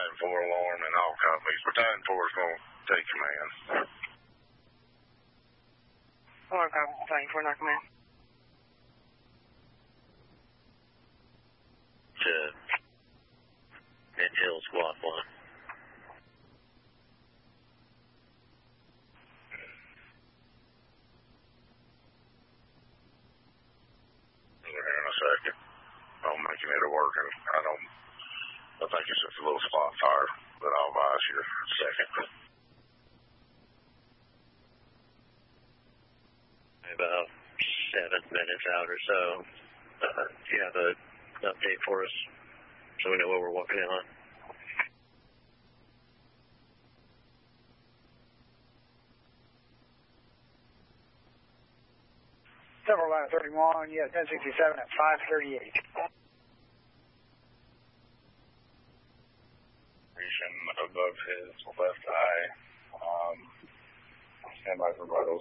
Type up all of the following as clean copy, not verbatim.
Battalion 4 alarm in all companies. Battalion 4 is going to take command. Alarm copy, Battalion 4, not command. Mint Hill Squad 1. Here in a second. I'm making it work, and I think it's just a little spot fire, but I'll advise you in a second. About 7 minutes out or so. Do you have an update for us so we know what we're walking in on? Several line 31, yeah, 1067 at 538. Above his left eye. Stand by for vitals.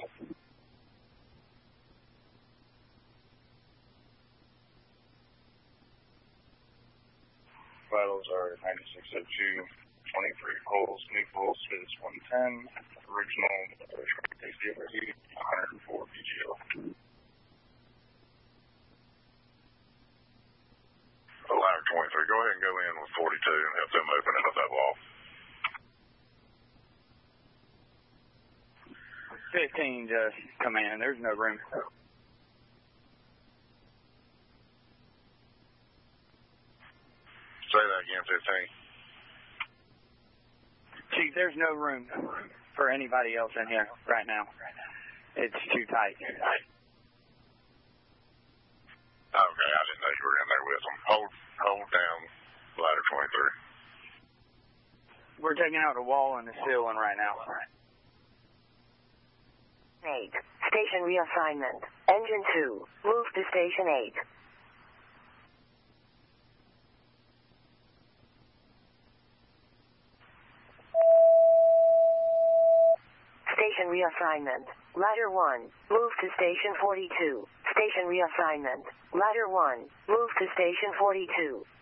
Vitals are 9602, 23 pulse, new pulse is 110, original ACLRD 104 PGL. Ladder 23, go ahead and go in with 42 and help them open up that wall. 15, just command, there's no room. Say that again, 15. Chief, there's no room for anybody else in here right now. It's too tight. Okay, I didn't know you were in there with them. Hold down ladder 23. We're taking out a wall and the ceiling right now. 8. Station reassignment. Engine 2. Move to Station 8. Station reassignment. Ladder 1. Move to Station 42. Station reassignment. Ladder 1. Move to Station 42.